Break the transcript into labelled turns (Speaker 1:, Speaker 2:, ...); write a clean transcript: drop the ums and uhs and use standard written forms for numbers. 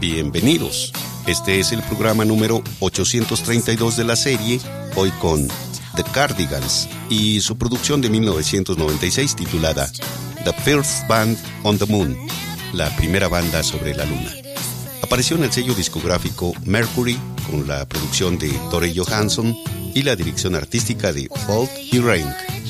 Speaker 1: Bienvenidos. Este es el programa número 832 de la serie, hoy con The Cardigans y su producción de 1996 titulada The First Band on the Moon, la primera banda sobre la luna. Apareció en el sello discográfico Mercury con la producción de Tore Johansson y la dirección artística de Folt y Rank.